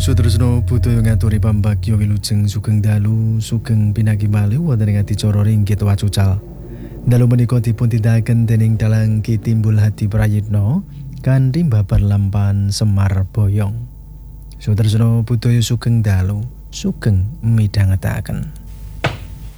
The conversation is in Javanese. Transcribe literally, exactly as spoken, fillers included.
Sutresno budaya ngaturi pambagya wilujeng sugeng dalu sugeng pinagi malih wonten ing adicara ringgit wacucal. Dalu menika dipun tindakaken dening Dalang Ki Timbul Hadi Prayitna kanthi babar lampahan Semar Boyong. Sutresno budaya sugeng dalu sugeng midhangetaken.